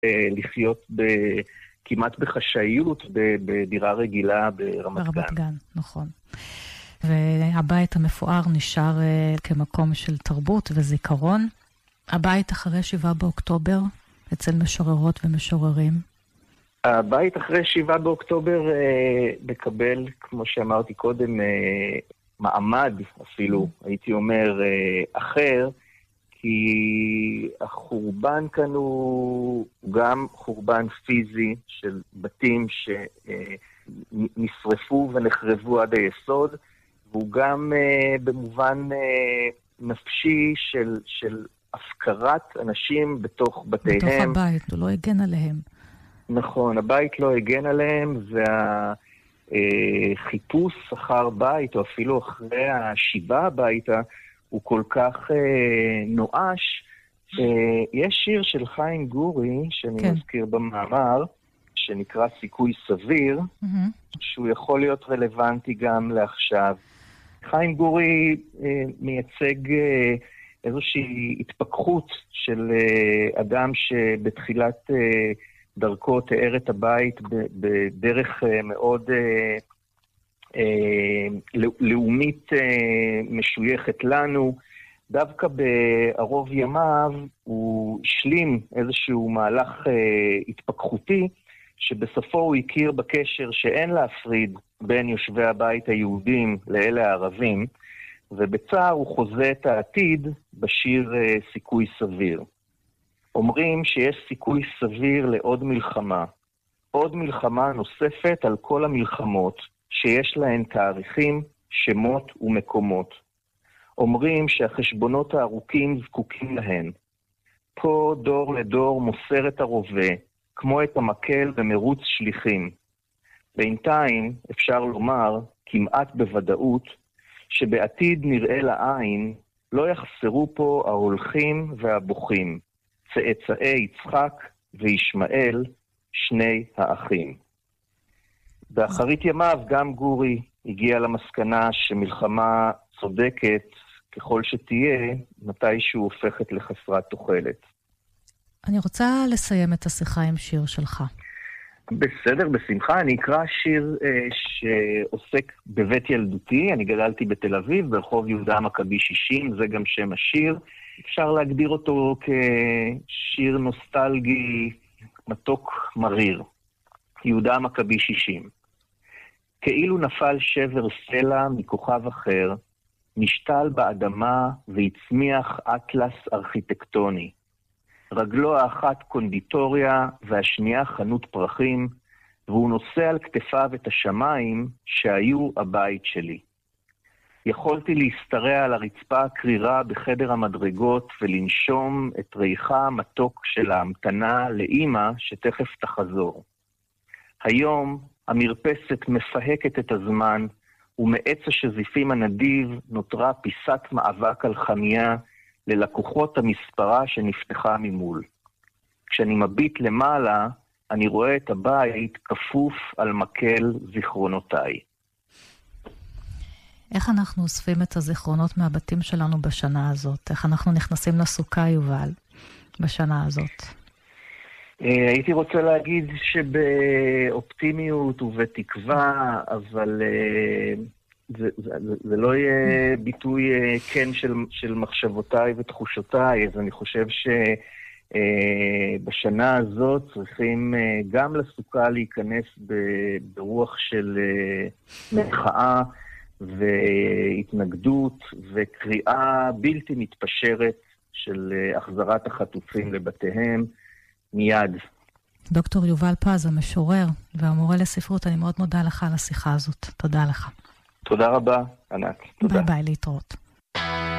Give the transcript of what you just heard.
לחיות כמעט בחשאיות בדירה רגילה ברמת גן. נכון. והבית המפואר נשאר כמקום של תרבות וזיכרון. הבית אחרי 7 באוקטובר, אצל משוררות ומשוררים. הבית אחרי 7 באוקטובר מקבל, כמו שאמרתי קודם, מעמד אפילו, הייתי אומר, אחר, כי החורבן כאן הוא גם חורבן פיזי של בתים שנשרפו ונחרבו עד היסוד, והוא גם במובן נפשי של הפקרת אנשים בתוך בתיהם. בתוך הבית, הוא לא הגן עליהם. נכון, הבית לא הגן עליהם, והחיפוש אחר בית, או אפילו אחרי השיבה הביתה, הוא כל כך נואש. יש שיר של חיים גורי, שאני מזכיר במאמר, שנקרא סיכוי סביר, שהוא יכול להיות רלוונטי גם לעכשיו. חיים גורי מייצג איזושהי התפכחות של אדם שבתחילת דרכו תיאר את הבית בדרך מאוד לאומית משויכת לנו. דווקא בערוב ימיו הוא השלים איזשהו מהלך התפכחותי, שבסופו הוא הכיר בקשר שאין להפריד בין יושבי הבית היהודים לאלה הערבים, ובצער הוא חוזה את העתיד בשיר סיכוי סביר. אומרים שיש סיכוי סביר לעוד מלחמה, עוד מלחמה נוספת על כל המלחמות שיש להן תאריכים, שמות ומקומות. אומרים שהחשבונות הארוכים זקוקים להן. פה דור לדור מוסר את הרובה, כמו את המקל במרוץ שליחים. בינתיים אפשר לומר, כמעט בוודאות, שבעתיד נראה לעין לא יחסרו פה ההולכים והבוכים, צאצאי יצחק וישמעאל, שני האחים. באחרית ימיו גם גורי הגיע למסקנה שמלחמה צודקת ככל שתהיה, מתישהו הופכת לחסרת תוחלת. אני רוצה לסיים את השיחה עם שיר שלך. בסדר, בשמחה. אני אקרא שיר שעוסק בבית ילדותי. אני גדלתי בתל אביב, ברחוב יהודה המכבי 60, זה גם שם השיר. אפשר להגדיר אותו כשיר נוסטלגי מתוק מריר. יהודה המכבי 60. כאילו נפל שבר סלע מכוכב אחר, נשתל באדמה והצמיח אטלס ארכיטקטוני. רגלו האחת קונדיטוריה והשנייה חנות פרחים, והוא נושא על כתפיו את השמיים שהיו הבית שלי. יכולתי להסתרע על הרצפה הקרירה בחדר המדרגות ולנשום את ריחה המתוק של ההמתנה לאמא שתכף תחזור. היום המרפסת מפהקת את הזמן, ומעץ השזיפים הנדיב נותרה פיסת מאבק על חמיה ללקוחות המספרה שנפתחה ממול. כשאני מביט למעלה, אני רואה את הבית כפוף על מקל זיכרונותיי. איך אנחנו אוספים את הזיכרונות מהבתים שלנו בשנה הזאת? איך אנחנו נכנסים לסוכה, יובל, בשנה הזאת? הייתי רוצה להגיד שבאופטימיות ובתקווה, אבל זה לא יהיה ביטוי כן של מחשבותיי ותחושותיי, אז אני חושב שבשנה הזאת צריכים גם לסוכה להיכנס ברוח של מחאה והתנגדות וקריאה בלתי מתפשרת של החזרת החטופים לבתיהם מיד. דוקטור יובל פז, המשורר והמורה לספרות, אני מאוד מודה לך על השיחה הזאת. תודה לך. תודה רבה, ענת. תודה. ביי ביי, להתראות.